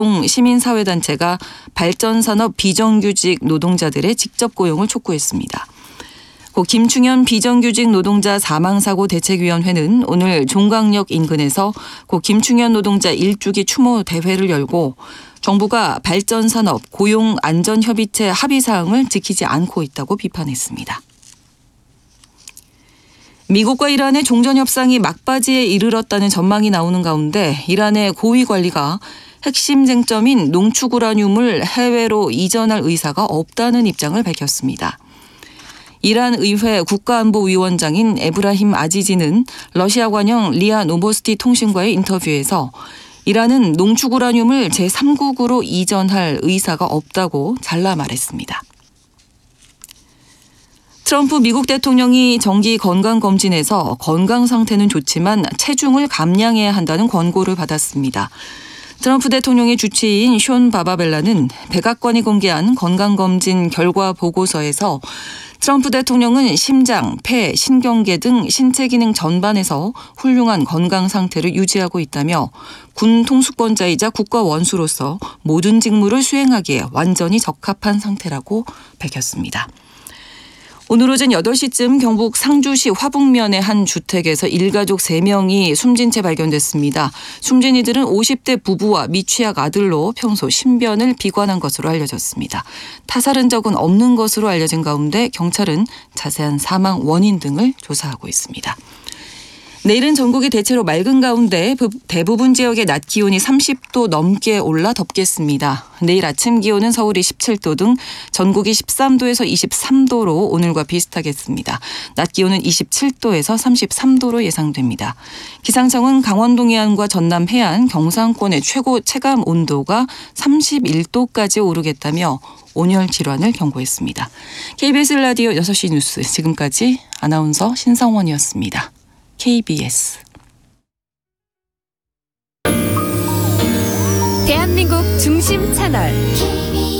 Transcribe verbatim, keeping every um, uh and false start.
시민사회단체가 발전산업 비정규직 노동자들의 직접 고용을 촉구했습니다. 고 김충현 비정규직 노동자 사망사고 대책위원회는 오늘 종강역 인근에서 고 김충현 노동자 일주기 추모 대회를 열고 정부가 발전산업 고용안전협의체 합의사항을 지키지 않고 있다고 비판했습니다. 미국과 이란의 종전협상이 막바지에 이르렀다는 전망이 나오는 가운데 이란의 고위 관리가 핵심 쟁점인 농축 우라늄을 해외로 이전할 의사가 없다는 입장을 밝혔습니다. 이란 의회 국가안보위원장인 에브라힘 아지지는 러시아 관영 리아 노보스티 통신과의 인터뷰에서 이란은 농축 우라늄을 제삼국으로 이전할 의사가 없다고 잘라 말했습니다. 트럼프 미국 대통령이 정기 건강검진에서 건강 상태는 좋지만 체중을 감량해야 한다는 권고를 받았습니다. 트럼프 대통령의 주치의인 숀 바바벨라는 백악관이 공개한 건강검진 결과 보고서에서 트럼프 대통령은 심장, 폐, 신경계 등 신체 기능 전반에서 훌륭한 건강 상태를 유지하고 있다며 군 통수권자이자 국가 원수로서 모든 직무를 수행하기에 완전히 적합한 상태라고 밝혔습니다. 오늘 오전 여덟 시쯤 경북 상주시 화북면의 한 주택에서 일가족 세 명이 숨진 채 발견됐습니다. 숨진 이들은 오십 대 부부와 미취학 아들로 평소 신변을 비관한 것으로 알려졌습니다. 타살 흔적은 없는 것으로 알려진 가운데 경찰은 자세한 사망 원인 등을 조사하고 있습니다. 내일은 전국이 대체로 맑은 가운데 대부분 지역의 낮 기온이 삼십 도 넘게 올라 덥겠습니다. 내일 아침 기온은 서울이 십칠 도 등 전국이 십삼 도에서 이십삼 도로 오늘과 비슷하겠습니다. 낮 기온은 이십칠 도에서 삼십삼 도로 예상됩니다. 기상청은 강원 동해안과 전남 해안, 경상권의 최고 체감 온도가 삼십일 도까지 오르겠다며 온열 질환을 경고했습니다. 케이비에스 라디오 여섯 시 뉴스 지금까지 아나운서 신성원이었습니다. 케이비에스 대한민국 중심 채널